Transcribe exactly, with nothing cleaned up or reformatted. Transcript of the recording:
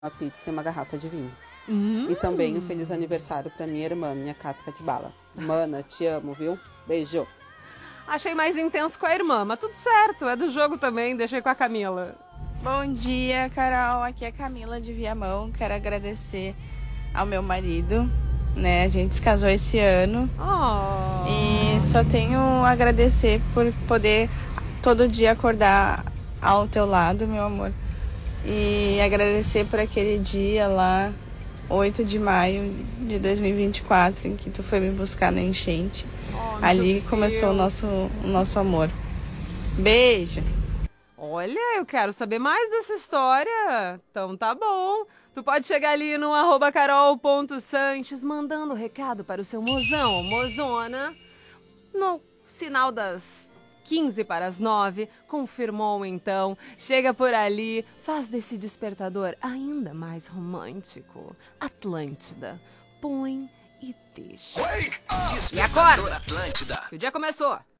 uma pizza e uma garrafa de vinho. Hum. E também um feliz aniversário pra minha irmã, minha casca de bala. Mana, te amo, viu? Beijo. Achei mais intenso com a irmã, mas tudo certo, é do jogo também, deixei com a Camila. Bom dia, Carol. Aqui é a Camila de Viamão. Quero agradecer ao meu marido, né? A gente se casou esse ano. Oh. E só tenho a agradecer por poder todo dia acordar ao teu lado, meu amor. E agradecer por aquele dia lá, oito de maio de dois mil e vinte e quatro, em que tu foi me buscar na enchente. Oh, Ali começou o nosso, o nosso amor. Beijo! Olha, eu quero saber mais dessa história. Então tá bom. Tu pode chegar ali no arroba carol ponto sanches mandando recado para o seu mozão ou mozona. No sinal das quinze para as nove, confirmou então. Chega por ali, faz desse despertador ainda mais romântico. Atlântida, põe e deixa. Wake up! E acorda! Atlântida. Que o dia começou.